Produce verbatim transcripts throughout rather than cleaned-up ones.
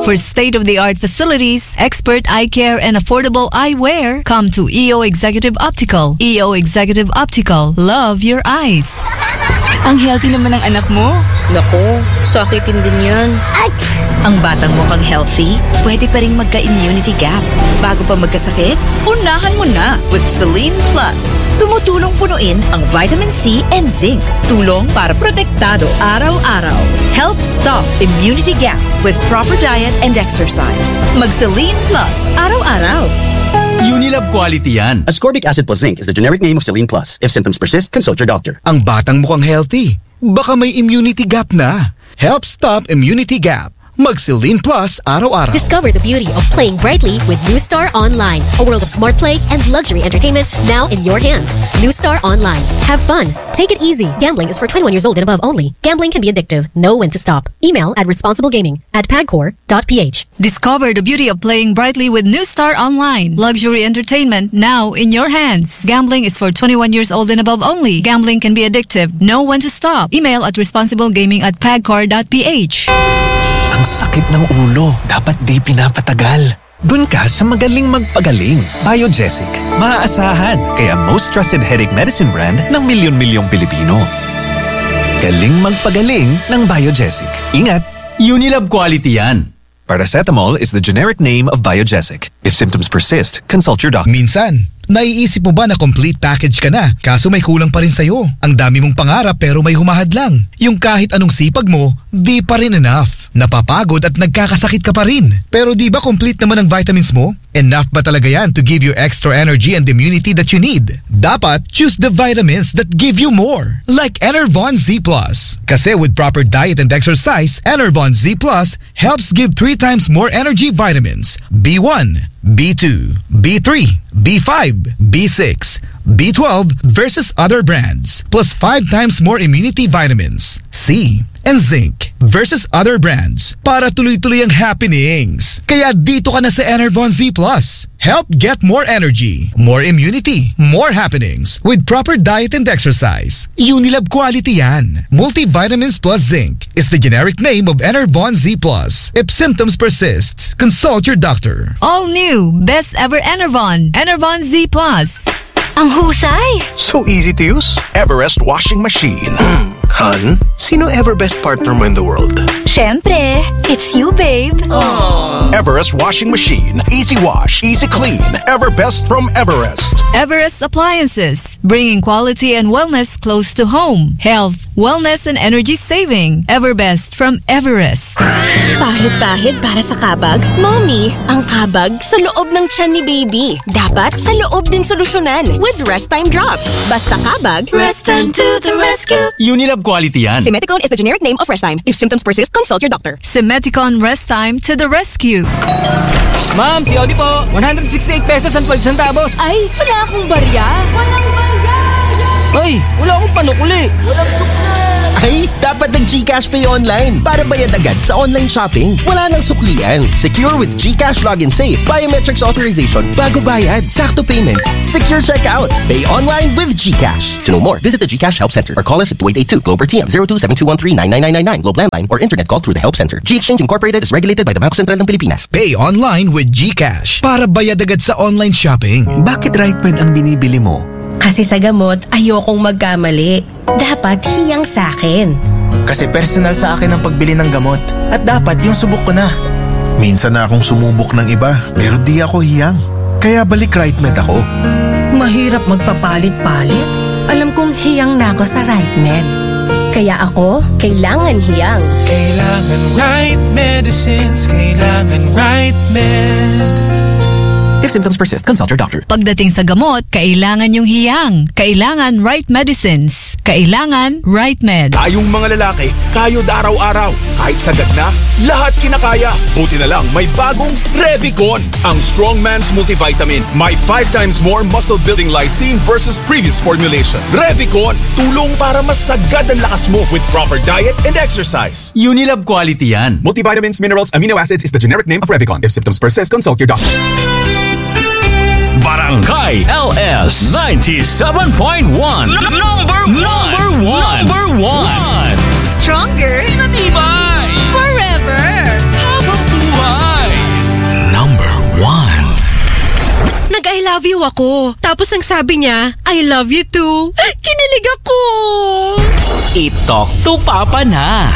For state-of-the-art facilities, expert eye care, and affordable eyewear, come to E O Executive Optical. E O Executive Optical. Love your eyes. Ang healthy naman ng anak mo. Naku, sakitin din yan. At ang batang mukhang healthy, pwede pa rin magka-immunity gap. Bago pa magkasakit, unahan mo na with Selene Plus. Tumutulong punuin ang vitamin C and zinc. Tulong para protektado araw-araw. Help stop immunity gap with proper diet and exercise. Mag-Selene Plus araw-araw. Unilab quality yan. Ascorbic acid plus zinc is the generic name of Selene Plus. If symptoms persist, consult your doctor. Ang batang mukhang healthy. Baka may immunity gap na. Help stop immunity gap. Mag-Selene Plus araw-araw. Discover the beauty of playing brightly with New Star Online. A world of smart play and luxury entertainment now in your hands. New Star Online. Have fun. Take it easy. Gambling is for twenty-one years old and above only. Gambling can be addictive. Know when to stop. Email at responsiblegaming at pagcor dot p h. Discover the beauty of playing brightly with New Star Online. Luxury entertainment now in your hands. Gambling is for twenty-one years old and above only. Gambling can be addictive. Know when to stop. Email at responsiblegaming at pagcor dot p h. Ang sakit ng ulo, dapat di pinapatagal. Dun ka sa magaling magpagaling. Biogesic. Maaasahan, kaya most trusted headache medicine brand ng milyon-milyong Pilipino. Galing magpagaling ng Biogesic. Ingat! Unilab quality yan. Paracetamol is the generic name of Biogesic. If symptoms persist, consult your doctor. Minsan, naiisip mo ba na complete package ka na, kaso may kulang pa rin sa'yo? Ang dami mong pangarap pero may humahad lang. Yung kahit anong sipag mo, di pa rin enough. Napapagod at nagkakasakit ka pa rin. Pero di ba complete naman ang vitamins mo? Enough ba talaga yan to give you extra energy and immunity that you need? Dapat choose the vitamins that give you more. Like Enervon Z Plus. Kasi with proper diet and exercise, Enervon Z Plus helps give three times more energy vitamins. B one, B two, B three, B five, B six, B twelve versus other brands. Plus five times more immunity vitamins. C and zinc versus other brands para tuloy-tuloy ang happenings. Kaya dito ka na sa Enervon Z Plus. Help get more energy, more immunity, more happenings with proper diet and exercise. Unilab quality yan. Multivitamins plus zinc is the generic name of Enervon Z Plus. If symptoms persist, consult your doctor. All new, best ever Enervon. Enervon Z Plus. Ang husay! So easy to use. Everest washing machine. Hun, sino ever best partner mo in the world? Syempre, it's you, babe. Aww. Everest washing machine. Easy wash, easy clean. Everbest from Everest. Everest Appliances. Bringing quality and wellness close to home. Health, wellness, and energy saving. Everbest from Everest. Pahid-pahid para sa kabag? Mommy, ang kabag sa loob ng tiyan ni baby. Dapat sa loob din solusyonan with Rest Time Drops. Basta kabag, Rest Time to the rescue. Unilab quality yan. Simeticone is the generic name of Rest Time. If symptoms persist, consult your doctor. Simeticone Rest Time to the rescue. Ma'am, si Audi po. one hundred sixty-eight pesos and twelve centavos. Ay, wala akong barya. Walang barya. Ay, wala akong panukuli. Walang sukli. Ay, dapat nag-GCash Pay online para bayad agad sa online shopping. Wala nang suklian. Secure with GCash Login Safe. Biometrics authorization bago bayad. Sakto payments. Secure checkout. Pay online with GCash. To know more, visit the GCash Help Center or call us at two eight eight two Globe or T M zero two seven two one three nine nine nine nine nine Globe Landline or internet call through the Help Center. G-Exchange Incorporated is regulated by the Bangko Sentral ng Pilipinas. Pay online with GCash para bayad agad sa online shopping. Bakit RightMed ang binibili mo? Kasi sa gamot, ayokong magkamali. Dapat hiyang sa akin. Kasi personal sa akin ang pagbili ng gamot. At dapat yung subok ko na. Minsan na akong sumubok ng iba, pero di ako hiyang. Kaya balik RightMed ako. Mahirap magpapalit-palit. Alam kong hiyang na ako sa RightMed. Kaya ako, kailangan hiyang. Kailangan right medicines, kailangan RightMed. If symptoms persist, consult your doctor. Pagdating sa gamot, kailangan yung hiyang. Kailangan right medicines. Kailangan RightMed. Tayong mga lalaki, kayod araw-araw. Kahit sagad na, lahat kinakaya. Buti na lang, may bagong Revicon. Ang Strong Man's Multivitamin. May five times more muscle-building lysine versus previous formulation. Revicon, tulong para mas sagad ang lakas mo with proper diet and exercise. Unilab quality yan. Multivitamins, minerals, amino acids is the generic name of Revicon. If symptoms persist, consult your doctor. Barangay L S ninety-seven point one. Number one. Number one. Number one. Stronger. Pinatibay. Forever. Habang buhay. love you ako. Tapos ang sabi niya, I love you too. Kinilig ako. I-talk to Papa na.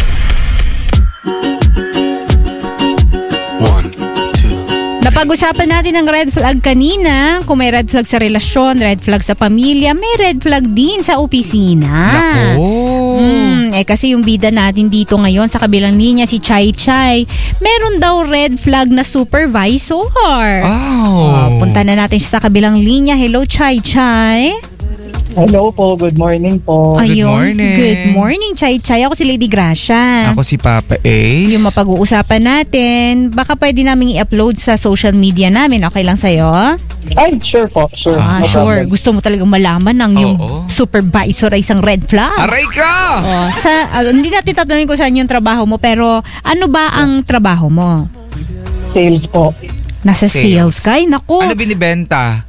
Napag-usapan natin ang red flag kanina. Kung may red flag sa relasyon, red flag sa pamilya, may red flag din sa opisina. Nako. Mm, eh kasi yung bida natin dito ngayon sa kabilang linya, si Chai Chai, meron daw red flag na supervisor. Oh. Oh, punta na natin siya sa kabilang linya. Hello, Chai Chai. Hello po, good morning po. Ayun, Good morning. Good morning, Chai Chai. Ako si Lady Gracia. Ako si Papa Ace. Yung mapag-uusapan natin, baka pwede namin i-upload sa social media namin. Okay lang sa'yo? Ay, sure po, sure. Ah, no sure. problem. Gusto mo talagang malaman ng yung Oo. supervisor ay isang red flag. Aray ka! Oh, sa, ah, hindi natin tatanungin kung saan yung trabaho mo, pero ano ba ang trabaho mo? Sales po. Nasa sales, Sales. ka? Ay, naku. Ano binibenta?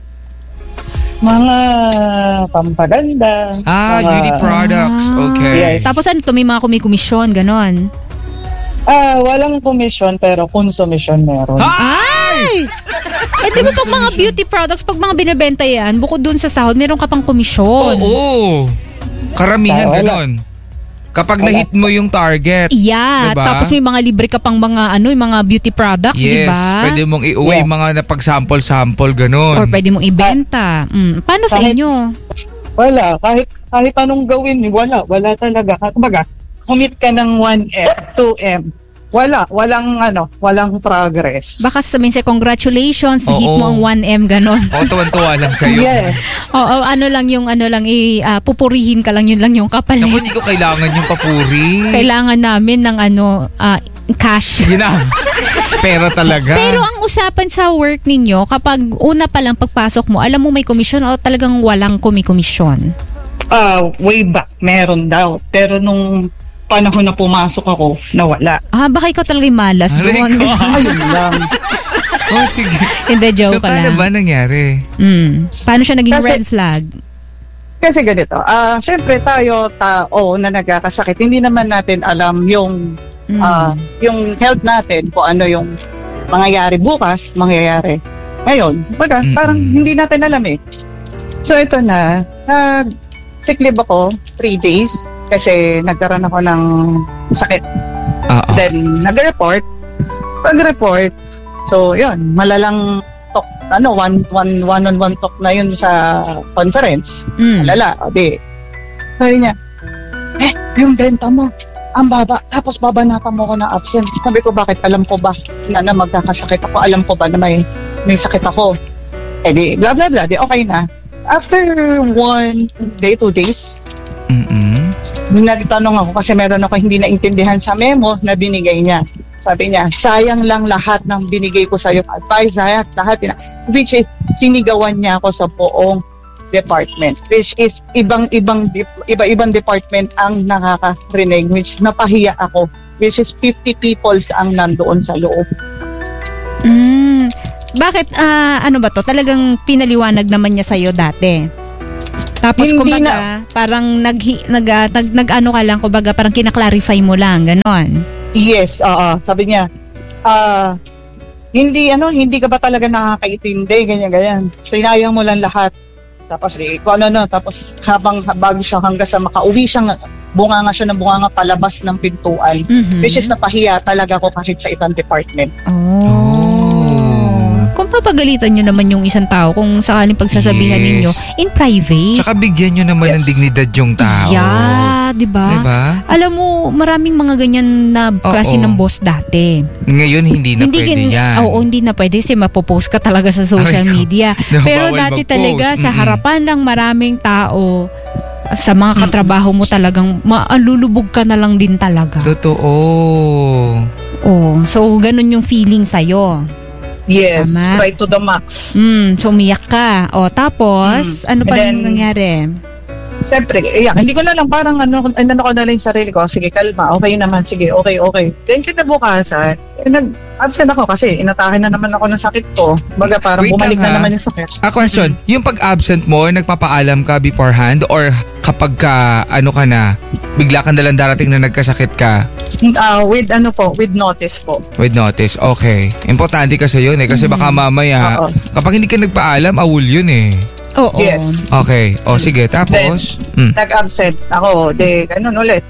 Mga pampaganda. Ah, mga, beauty products. Okay. Yes. Tapos ano to, may mga kumikomisyon, ganon. Ah, walang commission pero consumption meron. Ay! Eh, di ba pag mga beauty products, pag mga binibenta yan, bukod dun sa sahod, meron ka pang komisyon. Oo. Karamihan Wala. ganon. Kapag na-hit mo yung target. Yeah, diba? tapos may mga libre ka pang mga ano, yung mga beauty products, di Yes, ba? pwede mong iuwi Yeah. mga napag-sample-sample ganon. Or pwede mong ibenta. Mm. Paano sa Kahit- inyo? Wala, kahit kahit anong gawin, wala, wala talaga. Kumbaga, commit ka ng one M, two M. Wala, walang ano, walang progress. Baka sabihin sa'yo, congratulations, Oo. hit mo ang one M, ganon. O, tuwan-tuwa lang sa'yo. Yes. Oo, ano lang yung, ano lang, i, ah, pupurihin ka lang, yun lang yung kapalit. Naku, hindi ko kailangan yung papuri. Kailangan namin ng ano, ah, cash. Yun na. Pera talaga. Pero ang usapan sa work ninyo, kapag una pa lang pagpasok mo, alam mo may komisyon o talagang walang kumikomisyon? Ah, way back, meron daw. Pero nung panahon na pumasok ako, nawala. Ah, baka ikaw talaga yung malas Aray doon. ko. Ayun lang. Oh, sige. Hindi, joke So, ka paano lang. ba nangyari? Mm. Paano siya naging Kasi- red flag? Kasi ganito, ah, syempre tayo tao na nagkakasakit, hindi naman natin alam yung Mm. ah, yung health natin, kung ano yung mangyayari bukas, mangyayari ngayon. Baga, Mm-mm. parang hindi natin alam eh. So ito na, nag sick leave ako three days kasi nagkaroon ako ng sakit. Oo. Then nag-report. Pag-report, so yun, malalang talk, ano, one, one, one-on-one talk na yun sa conference. Mm. Malala, o di. Sabi niya, eh, yung benta mo, ang baba, tapos babanatan mo ko na absent. Sabi ko, bakit? Alam ko ba na, na magkakasakit ako? Alam ko ba na may, may sakit ako? Eh di, blah blah blah, di okay na. After one day, two days, Mm-mm. nagtanong ako kasi meron ako hindi naintindihan sa memo na binigay niya. Sabi niya, sayang lang lahat ng binigay ko sa iyo advice, lahat, lahat. Which is, sinigawan niya ako sa buong department. Which is, ibang-ibang iba-ibang department ang nakakarinig, which napahiya ako. Which is, fifty people ang nandoon sa loob. Mm. Bakit, ah, ano ba to? Talagang pinaliwanag naman niya sa'yo dati. Tapos Hindi kumbaga, na. parang nag, nag, ah, nag, nag, ano ka lang, kumbaga parang kinaklarify mo lang, ganon. Yes, oo. Sabi niya, ah, hindi, ano, hindi ka ba talaga nakakaintindi, ganyan-ganyan. Sinayang mo lang lahat. Tapos, eh, kung ano, no, tapos habang bago siya hanggang sa makauwi siya, bunga nga siya ng bunga nga palabas ng pintuan. Mhm. Which is napahiya talaga ako kahit sa ibang department. Oh. Kung papagalitan nyo naman yung isang tao, kung sakaling pagsasabihan Yes. ninyo, in private. Tsaka bigyan nyo naman ng dignidad yung tao. Yeah, di ba? Diba? Alam mo, maraming mga ganyan na klase Oo. ng boss dati. Ngayon, hindi na pwede kin- yan. Oo, hindi na pwede kasi mapopost ka talaga sa social Ay, media. no, Pero bawal dati mag-post. talaga sa Mm-mm. harapan ng maraming tao, sa mga katrabaho mo talagang maalulubog ka na lang din talaga. Totoo. Oh, so ganun yung feeling sa'yo. Yes, Tama. right to the max. Mm, so umiyak ka. O tapos, Mm. ano pa And then, yung nangyari? Siyempre, iyak. Hindi ko na lang parang ano, ano ko na lang yung sarili ko. Sige, kalma. Okay naman. Sige, okay, okay. Then kinabukasan, Eh, nag-absent ako kasi inatake na naman ako ng sakit ko. Baga parang Wait bumalik lang, na ha? naman yung sakit. A question, yung pag-absent mo, nagpapaalam ka beforehand or kapag ka, ano ka na, bigla kang dalang darating na nagkasakit ka? Uh, with ano po, with notice po. With notice, okay. Importante kasi yun eh, kasi baka mamaya, Oo. kapag hindi ka nagpaalam, awol yun eh. Oo. Yes. Okay, o sige, tapos? Then, nag-absent ako. De, ganun ulit.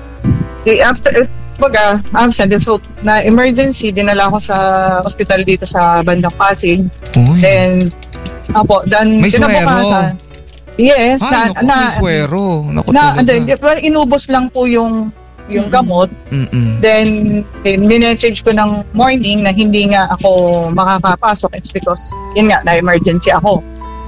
De, after, eh, baga, absent. So, na emergency, dinala ako sa hospital dito sa bandang Pasig. Uy. Then, apo, then, May kinabukasan. Yes. Ay, naku, may swero. Naku, na, talaga. then, well, inubos lang po yung yung gamot. Mm-mm. Then, then minessage ko ng morning na hindi nga ako makakapasok. It's because, yun nga, na-emergency ako.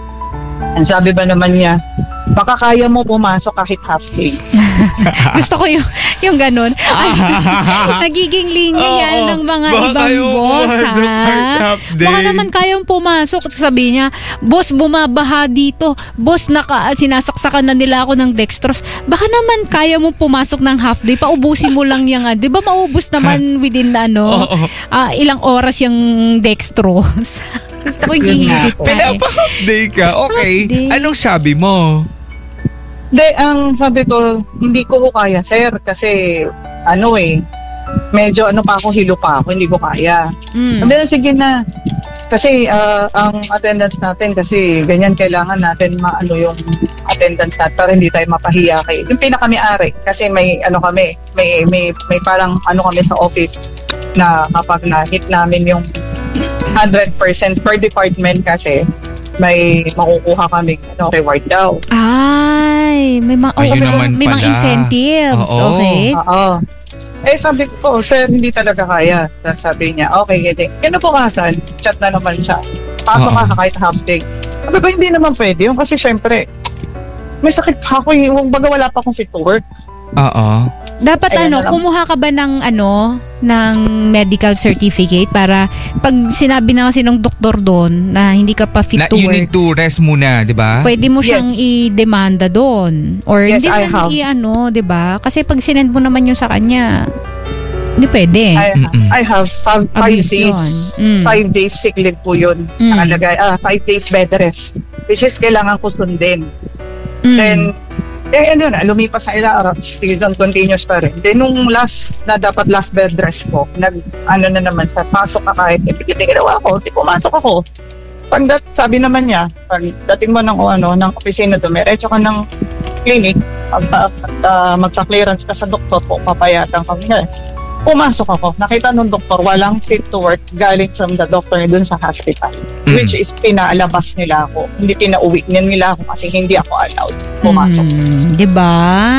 And sabi ba naman niya, baka kaya mo pumasok kahit half day. Gusto ko yung, yung ganun. Ay, nagiging linya yan Oo, ng mga baka ibang kayo boss, pumasok ha? kahit half day. Baka naman kayong pumasok. Sabi niya, boss, bumabaha dito. Boss, naka, sinasaksakan na nila ako ng dextrose. Baka naman kaya mo pumasok ng half day. Paubusin mo lang yung, ah, di ba maubos naman within ano, Oo. ah, ilang oras yung dextrose. Gusto ko hihigit pa eh. Pinapa-half day ka? Okay. Anong sabi mo? Hindi, ang sabi ko, hindi ko ko kaya, sir, kasi ano eh, medyo ano pa ako, hilo pa ako, hindi ko kaya. Mm. Sabi na, sige na. Kasi ah, ang attendance natin, kasi ganyan kailangan natin maano yung attendance natin para hindi tayo mapahiya kay yung pinakami-ari. Kasi may ano kami, may, may, may parang ano kami sa office na kapag na-hit namin yung one hundred percent per department kasi may makukuha kami ano, reward daw. Ay, may, ma- oh, Ayun may, naman may mga pala. incentives. Oo. Okay. Oo. Eh sabi ko, oh, sir, hindi talaga kaya. Tapos sabi niya, okay, hindi. Kinabukasan, chat na naman siya. Pasok ka kahit half day. Sabi ko, hindi naman pwede yun kasi syempre, may sakit pa ako yung baga wala pa akong fit to work. Oo. Dapat Ayan ano, na lang. kumuha ka ba ng ano, ng medical certificate para pag sinabi na kasi ng doktor doon na hindi ka pa fit Na, to you work, need to rest muna, di ba? pwede mo siyang i-demanda doon. Or Yes, hindi I mo have. i-ano, di ba? Kasi pag sinend mo naman yung sa kanya, hindi pwede. I, I have five, five Abuse days, yun. Mm. five days sick leave po yun. Mm. Nakalagay, ah, five days bed rest. Which is kailangan ko sundin. Mm. Then, eh, ano na, lumipas na ilang araw, still doon, continuous pa rin. Then, nung last, na dapat last bed rest ko, nag, ano na naman siya, pasok ka kahit, hindi ginawa ko, di pumasok ako. Pag dat, sabi naman niya, pag dating mo ng, ano, ng opisina doon, merecho ka ng clinic, pag, pag uh, magka-clearance ka sa doktor, kung papayatan ka nga. Pumasok ako, nakita nung doktor, walang fit to work, galing from the doctor dun sa hospital. Mm. Which is, pinaalabas nila ako. Hindi pinauwi nila ako kasi hindi ako allowed pumasok. Mm, di ba?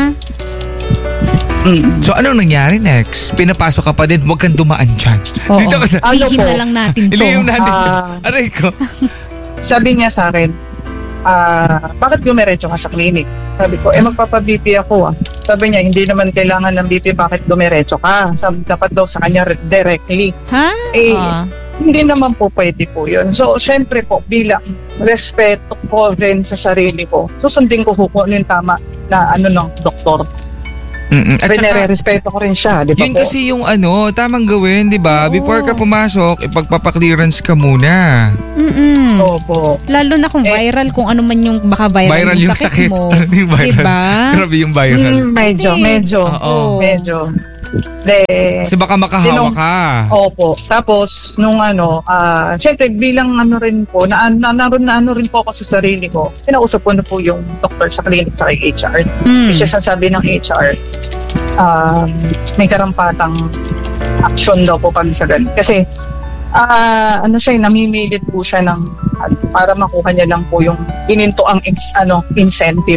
Mm. So, anong nangyari next? Pinapasok ka pa din, huwag kang dumaan dyan. Oo. Dito ka sa... Ano Lihim po? na lang natin to. Ilihim natin. Ah. Aray ko. Sabi niya sa akin, ah, bakit dumiretso ka sa clinic? Sabi ko, eh magpapa-B P ako ah. Sabi niya, hindi naman kailangan ng B P, bakit dumiretso ka? Sabi, dapat daw sa kanya re- directly. Ha? Eh, Ah. hindi naman po pwede po yun. So, syempre po, bilang respeto ko rin sa sarili ko, susundin ko po kung ano yung tama na ano ng doktor. Mm-mm. At saka, Respeto ko rin siya, di ba yun po? kasi yung ano, tamang gawin, di ba? Before ka pumasok, ipagpapaklearance ka muna. Mm-mm. Opo. Lalo na kung viral, kung ano man yung baka viral, Viral yung sakit. mo. Ano yung viral? Diba? Grabe yung viral. Mm, medyo, Hindi. medyo. Oo. Medyo. De, Kasi baka makahawa Sinong- ka. Opo. Tapos, nung ano, ah, syempre, bilang ano rin po, na, na, na, na ano rin po ako sa sarili ko, kinausap ko na po yung doktor sa clinic sa H R. Mm. Kasi sasabi ng H R, um, may karampatang action daw po pag sa ganun. Kasi, ah, ano siya, namimilit po siya ng, ano, para makuha niya lang po yung ininto ang ex, ano, incentive.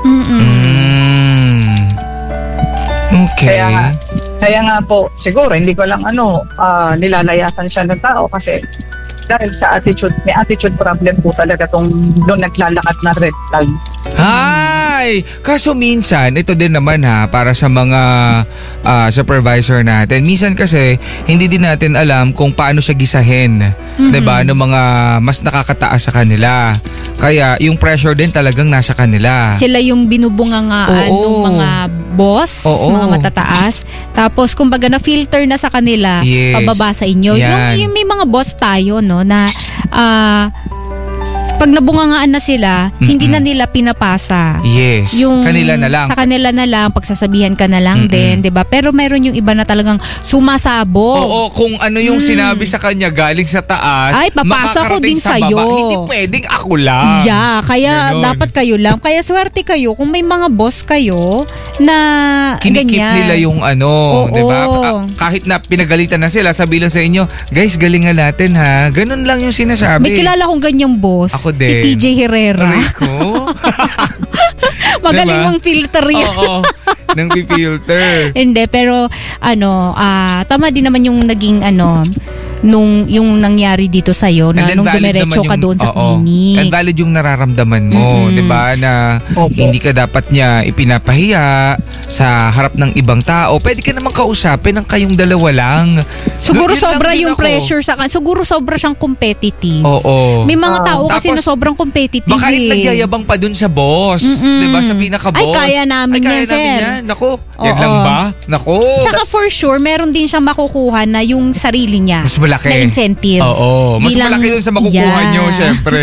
Mm. Okay. Kaya nga, kaya nga po, siguro, hindi ko lang ano, ah, nilalayasan siya ng tao kasi dahil sa attitude, may attitude problem po talaga tong nung naglalakad na red flag. Ay! Kaso minsan, ito din naman ha, para sa mga uh, supervisor natin. Minsan kasi, hindi din natin alam kung paano siya gisahin. Mm-hmm. Diba? Ng mga mas nakakataas sa kanila. Kaya, yung pressure din talagang nasa kanila. Sila yung binubungangaan ng mga boss, Oo. mga matataas. Tapos, kumbaga na-filter na sa kanila, yes. pababa sa inyo. Yung, yung may mga boss tayo, no, na ah, uh, pag nabungangaan na sila, Mm-mm. hindi na nila pinapasa. Yes. Yung kanila na lang. Sa kanila na lang, pagsasabihan ka na lang Mm-mm. din, 'di ba? Pero meron yung iba na talagang sumasabog. Oo, kung ano yung mm. sinabi sa kanya galing sa taas, ay, papasa ko din sa iyo. Hindi pwedeng ako lang. Yeah, kaya Ganon. dapat kayo lang. Kaya swerte kayo kung may mga boss kayo na kinikip ganyan. nila yung ano, 'di ba? Kahit na pinagalitan na sila, sabi lang sa inyo, guys, galingan natin ha. Ganun lang yung sinasabi. May kilala kong ganyang boss. Ako Si T J Herrera. Rico? Magaling diba? Mong filter yan. Oo. Nang filter. Hindi, pero ano, uh, tama din naman yung naging ano, nung yung nangyari dito sa'yo na nung dumiretso ka doon sa clinic. And valid yung nararamdaman mo, mm-hmm. 'di ba? Na Opo. hindi ka dapat niya ipinapahiya sa harap ng ibang tao. Pwede ka naman kausapin ng kayong dalawa lang. Siguro Yun sobra yung ako. pressure sa kan. Siguro sobra siyang competitive. Oo. May mga tao uh, kasi tapos, na sobrang competitive. Baka eh. nagyayabang pa dun sa boss, mm-hmm. 'di ba? Sa pinaka-boss. Ay, kaya namin Ay, kaya yan, namin sir. Yan. Nako, yan lang ba? Nako. Saka for sure, meron din siyang makukuha na yung sarili niya. Mas malaki. Na incentive. Oo. Mas Bilang, malaki dun sa makukuha yeah. nyo, syempre.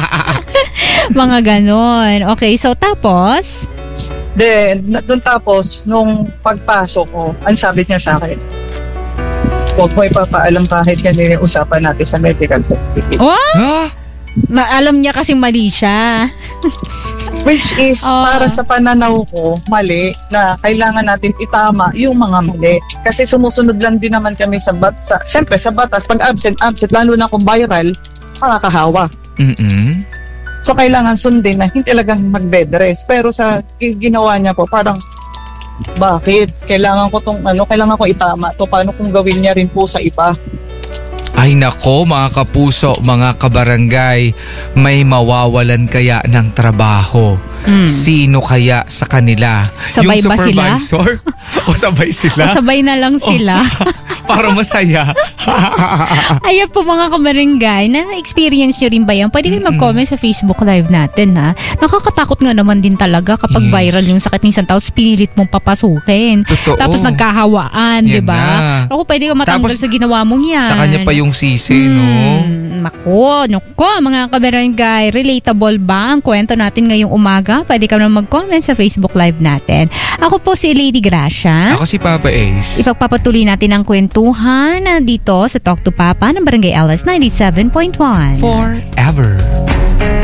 Mga ganon. Okay, so tapos? Then, doon tapos, nung pagpasok ko, ang sabi niya sa akin, huwag mo ipapaalam kahit kanina yung usapan natin sa medical certificate. Oh? Huh? Na, alam niya kasing mali siya. Which is, oh. para sa pananaw ko, mali na kailangan natin itama yung mga mali. Kasi sumusunod lang din naman kami sa batas. Siyempre, sa batas, pag absent, absent, lalo na kung viral, makakahawa. Mm-mm. So, kailangan sundin na hindi talagang mag-bed rest. Pero sa ginawa niya po, parang, bakit? Kailangan ko tong, ano, kailangan ko itama to. Paano kung gawin niya rin po sa iba? Ay nako mga kapuso, mga kabarangay, may mawawalan kaya ng trabaho. Mm. Sino kaya sa kanila? Sabay yung ba supervisor? Sila? O sabay sila? O sabay na lang sila? O, para masaya. Ayan po mga kabarangay, na-experience nyo rin ba yan? Pwede kayo mag-comment sa Facebook Live natin ha. Nakakatakot nga naman din talaga kapag yes. viral yung sakit ng isang tao, pinilit mong papasukin. Totoo. Tapos nagkahawaan, di ba? Ako pwede ka matanggal Tapos, sa ginawa mong yan. Sa kanya pa yung sisi, hmm, no? Nako, nako, mga kabarangay, relatable ba ang kwento natin ngayong umaga? Pwede ka naman mag-comment sa Facebook Live natin. Ako po si Lady Gracia. Ako si Papa Ace. Ipagpapatuloy natin ang kwentuhan dito sa Talk to Papa ng Barangay L S ninety-seven point one. Forever.